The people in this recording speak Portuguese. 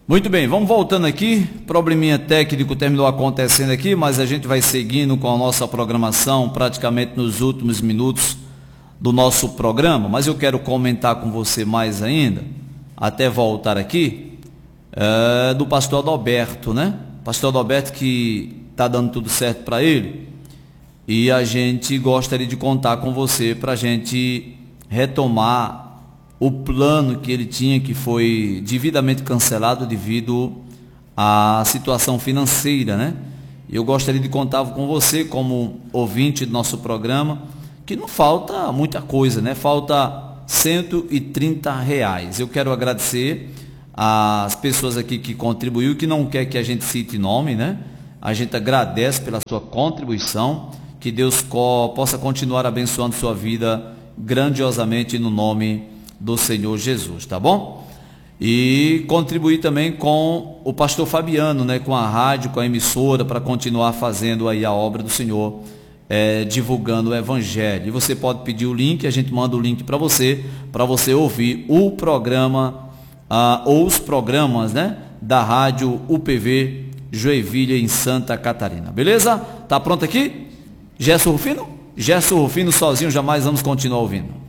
Muito bem, vamos voltando aqui. Probleminha técnico terminou acontecendo aqui, mas a gente vai seguindo com a nossa programação praticamente nos últimos minutos do nosso programa. Mas eu quero comentar com você mais ainda, até voltar aqui, do pastor Adalberto, né? Pastor Adalberto, que está dando tudo certo para ele, e a gente gostaria de contar com você para a gente retomar o plano que ele tinha, que foi devidamente cancelado devido à situação financeira, né? Eu gostaria de contar com você, como ouvinte do nosso programa, que não falta muita coisa, né? Falta R$130. Eu quero agradecer às pessoas aqui que contribuiu, que não quer que a gente cite nome, né? A gente agradece pela sua contribuição, que Deus possa continuar abençoando sua vida grandiosamente no nome do Senhor Jesus, tá bom? E contribuir também com o pastor Fabiano, né, com a rádio, com a emissora, para continuar fazendo aí a obra do Senhor, divulgando o Evangelho. E você pode pedir o link, a gente manda o link para você ouvir o programa, ou os programas, né, da rádio UPV Joinville, em Santa Catarina. Beleza? Tá pronto aqui? Gerson Rufino? Gerson Rufino sozinho, jamais vamos continuar ouvindo.